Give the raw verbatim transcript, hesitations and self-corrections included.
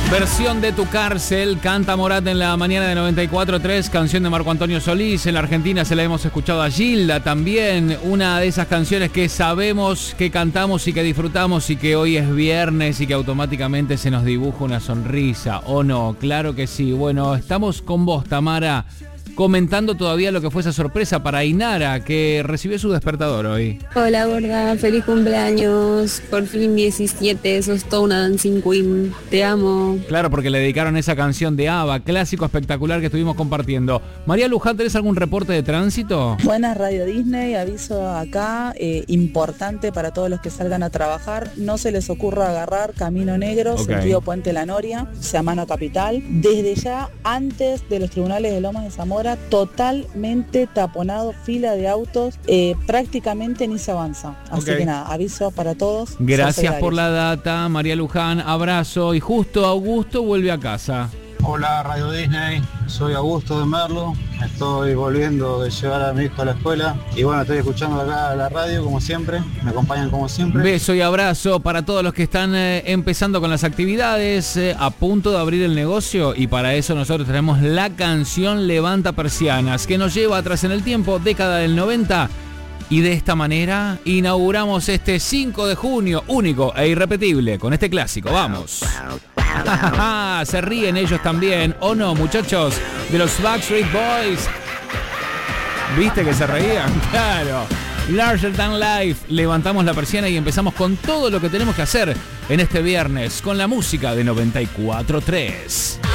Versión de Tu Cárcel, canta Morat en la mañana de noventa y cuatro tres, canción de Marco Antonio Solís. En la Argentina se la hemos escuchado a Gilda también, una de esas canciones que sabemos que cantamos y que disfrutamos y que hoy es viernes y que automáticamente se nos dibuja una sonrisa, ¿o no? Claro que sí. Bueno, estamos con vos, Tamara, comentando todavía lo que fue esa sorpresa para Ainara, que recibió su despertador hoy. Hola, gorda, feliz cumpleaños, por fin diecisiete, sos toda una dancing queen, te amo. Claro, porque le dedicaron esa canción de ABBA, clásico espectacular que estuvimos compartiendo. María Luján, ¿tenés algún reporte de tránsito? Buenas, Radio Disney, aviso acá, eh, importante para todos los que salgan a trabajar, no se les ocurra agarrar Camino Negro, Okay. sentido Puente La Noria, Samano Capital, desde ya antes de los tribunales de Lomas de Zamora, totalmente taponado, fila de autos, eh, prácticamente ni se avanza. Así Okay. que nada, aviso para todos. Gracias por la data, María Luján, abrazo. Y justo Augusto vuelve a casa. Hola Radio Disney, soy Augusto de Merlo, estoy volviendo de llevar a mi hijo a la escuela y bueno, estoy escuchando acá la radio como siempre, me acompañan como siempre. Beso y abrazo para todos los que están eh, empezando con las actividades, eh, a punto de abrir el negocio, y para eso nosotros tenemos la canción Levanta Persianas, que nos lleva atrás en el tiempo, década del noventa, y de esta manera inauguramos este cinco de junio, único e irrepetible, con este clásico. Vamos. Se ríen ellos también, ¿o no, muchachos? De los Backstreet Boys. ¿Viste que se reían? Claro. Larger Than Life. Levantamos la persiana y empezamos con todo lo que tenemos que hacer en este viernes, con la música de noventa y cuatro tres.